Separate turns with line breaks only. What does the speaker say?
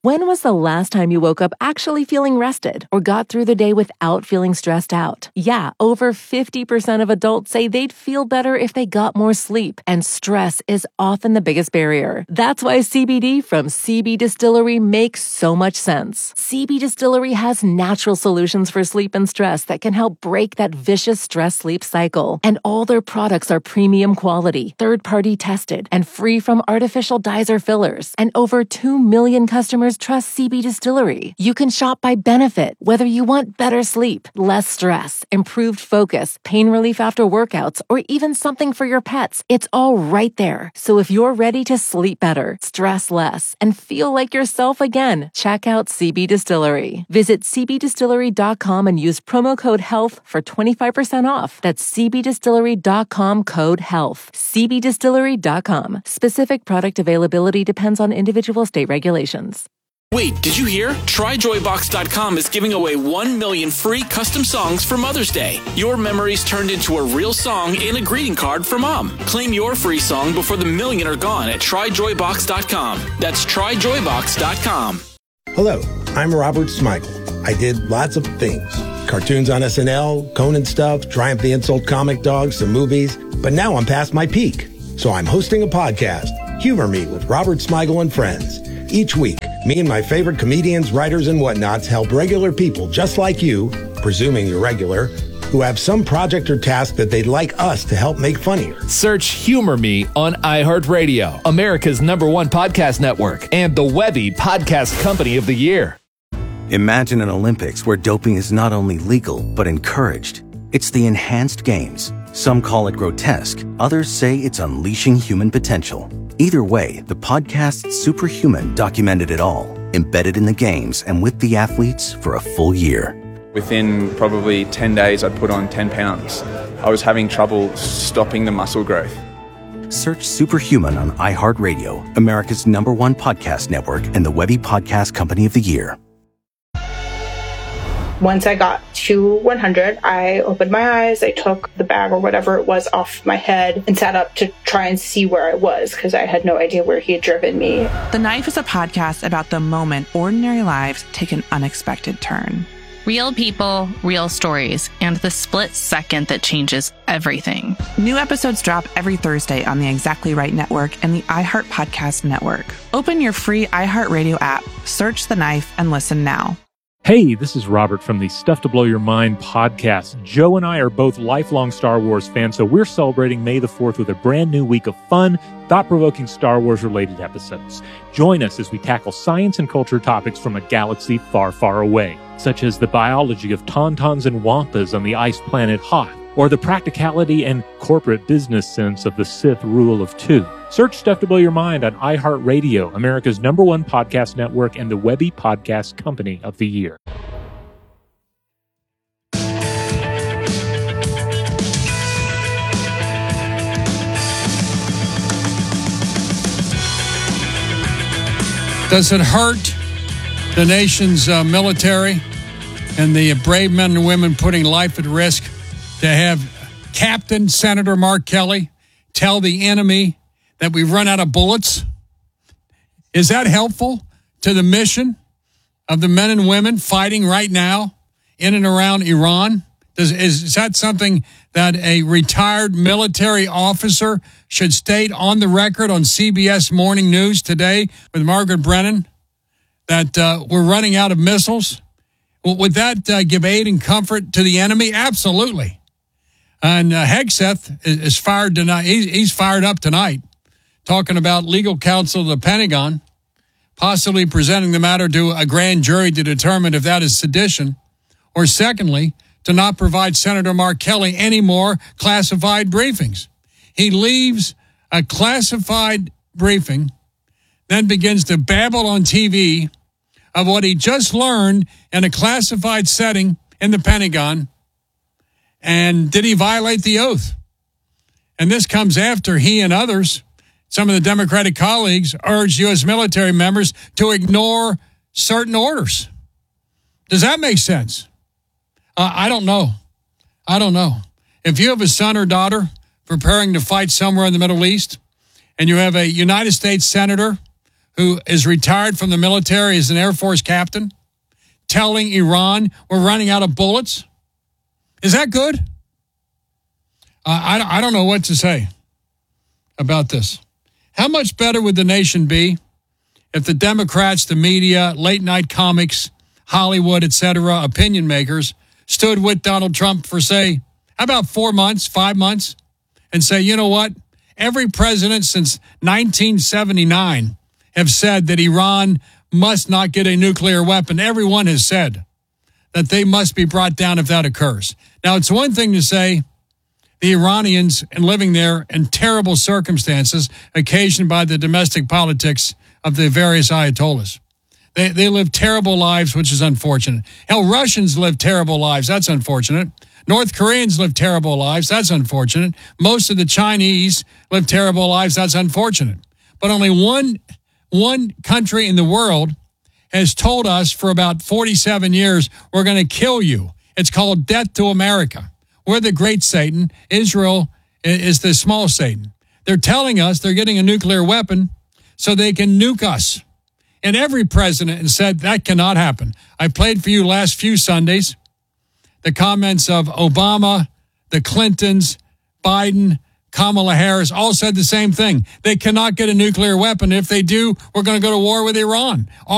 When was the last time you woke up actually feeling rested or got through the day without feeling stressed out? Yeah, over 50% of adults say they'd feel better if they got more sleep, and stress is often the biggest barrier. That's why CBD from CB Distillery makes so much sense. CB Distillery has natural solutions for sleep and stress that can help break that vicious stress-sleep cycle. And all their products are premium quality, third-party tested, and free from artificial dyes or fillers. And over 2 million customers trust CB Distillery. You can shop by benefit, whether you want better sleep, less stress, improved focus, pain relief after workouts, or even something for your pets. It's all right there. So if you're ready to sleep better, stress less, and feel like yourself again, check out CB Distillery. Visit cbdistillery.com and use promo code HEALTH for 25% off. That's cbdistillery.com, code HEALTH. cbdistillery.com. Specific product availability depends on individual state regulations.
Wait, did you hear? TryJoyBox.com is giving away 1 million free custom songs for Mother's Day. Your memories turned into a real song in a greeting card for Mom. Claim your free song before the million are gone at TryJoyBox.com. That's TryJoyBox.com.
Hello, I'm Robert Smigel. I did lots of things. Cartoons on SNL, Conan stuff, Triumph the Insult comic dogs, some movies. But now I'm past my peak. So I'm hosting a podcast, Humor Me with Robert Smigel and Friends. Each week, me and my favorite comedians, writers, and whatnots help regular people just like you, presuming you're regular, who have some project or task that they'd like us to help make funnier.
Search Humor Me on iHeartRadio, America's #1 podcast network, and the Webby Podcast Company of the Year.
Imagine an Olympics where doping is not only legal, but encouraged. It's the Enhanced Games. Some call it grotesque. Others say it's unleashing human potential. Either way, the podcast Superhuman documented it all, embedded in the games and with the athletes for a full year.
Within probably 10 days, I'd put on 10 pounds. I was having trouble stopping the muscle growth.
Search Superhuman on iHeartRadio, America's #1 podcast network, and the Webby Podcast Company of the Year.
Once I got to 100, I opened my eyes, I took the bag or whatever it was off my head and sat up to try and see where I was because I had no idea where he had driven me.
The Knife is a podcast about the moment ordinary lives take an unexpected turn.
Real people, real stories, and the split second that changes everything.
New episodes drop every Thursday on the Exactly Right Network and the iHeart Podcast Network. Open your free iHeartRadio app, search The Knife, and listen now.
Hey, this is Robert from the Stuff to Blow Your Mind podcast. Joe and I are both lifelong Star Wars fans, so we're celebrating May the 4th with a brand new week of fun, thought-provoking Star Wars-related episodes. Join us as we tackle science and culture topics from a galaxy far, far away, such as the biology of tauntauns and wampas on the ice planet Hoth, or the practicality and corporate business sense of the Sith rule of two. Search Stuff to Blow Your Mind on iHeartRadio, America's #1 podcast network, and the Webby Podcast Company of the Year.
Does it hurt the nation's military and the brave men and women putting life at risk to have Captain Senator Mark Kelly tell the enemy that we've run out of bullets? Is that helpful to the mission of the men and women fighting right now in and around Iran? Is that something that a retired military officer should state on the record on CBS Morning News today with Margaret Brennan, that we're running out of missiles? Would that give aid and comfort to the enemy? Absolutely. And Hegseth is fired tonight. He's fired up tonight, talking about legal counsel of the Pentagon, possibly presenting the matter to a grand jury to determine if that is sedition, or secondly, to not provide Senator Mark Kelly any more classified briefings. He leaves a classified briefing, then begins to babble on TV of what he just learned in a classified setting in the Pentagon. And did he violate the oath? And this comes after he and others, some of the Democratic colleagues, urged U.S. military members to ignore certain orders. Does that make sense? I don't know. I don't know. If you have a son or daughter preparing to fight somewhere in the Middle East, and you have a United States senator who is retired from the military as an Air Force captain, telling Iran we're running out of bullets? Is that good? I don't know what to say about this. How much better would the nation be if the Democrats, the media, late-night comics, Hollywood, etc., opinion makers stood with Donald Trump for, say, how about 4 months, 5 months, and say, you know what? Every president since 1979 have said that Iran must not get a nuclear weapon. Everyone has said that they must be brought down if that occurs. Now, it's one thing to say the Iranians and living there in terrible circumstances occasioned by the domestic politics of the various ayatollahs. They live terrible lives, which is unfortunate. Hell, Russians live terrible lives. That's unfortunate. North Koreans live terrible lives. That's unfortunate. Most of the Chinese live terrible lives. That's unfortunate. But only one country in the world has told us for about 47 years, we're going to kill you. It's called Death to America. We're the great Satan. Israel is the small Satan. They're telling us they're getting a nuclear weapon so they can nuke us. And every president has said that cannot happen. I played for you last few Sundays the comments of Obama, the Clintons, Biden, Kamala Harris all said the same thing. They cannot get a nuclear weapon. If they do, we're going to go to war with Iran.